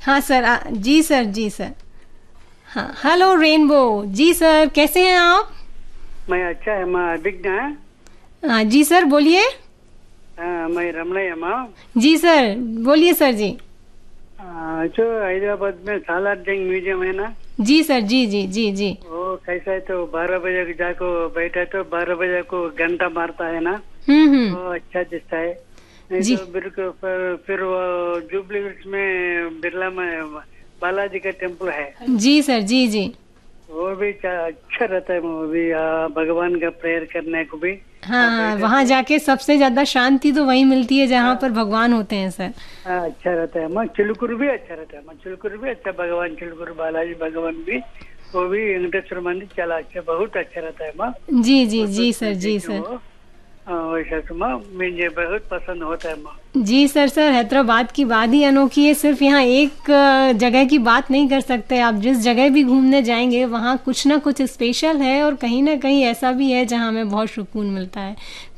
हाँ सर, जी सर, जी सर। हाँ, hello rainbow. जी sir, कैसे हैं आप? मैं अच्छा है माँ, अभिज्ञ है। हाँ जी सर, बोलिए। मैं रमणయ్య माँ। जी सर, बोलिए सर जी। जो हैदराबाद में सालार जंग म्यूजियम है ना, जी सर, जी जी जी जी। वो कैसा है तो 12 बजे को जाको बैठा तो 12 बजे को घंटा मारता है ना, हम्म। वो अच्छा दिखता है। नहीं जी तो बिल्कुल फिर वो जुबली हिल्स में बिरला में बालाजी का टेम्पल है, जी सर, जी जी। वो भी अच्छा रहता है। वो भी भगवान का प्रेयर करने को भी हाँ हाँ, बैठे वहाँ तो जाके सबसे ज्यादा शांति तो वहीं मिलती है जहाँ पर भगवान होते हैं सर। अच्छा रहता है माँ। चिलकुर भी अच्छा रहता है माँ, चिलकुर भी अच्छा, भगवान चिलकुर बालाजी भगवान भी, वो भी वेंकटेश्वर मंदिर चला अच्छा, बहुत अच्छा रहता है माँ। जी जी वो जी मैं सर, जी देखी सर। वो। वैसा तो माँ मुझे बहुत पसंद होता है माँ। जी सर, सर हैदराबाद की बात ही अनोखी है। सिर्फ यहाँ एक जगह की बात नहीं कर सकते। आप जिस जगह भी घूमने जाएंगे वहाँ कुछ ना कुछ स्पेशल है और कहीं ना कहीं ऐसा भी है जहाँ हमें बहुत सुकून मिलता है।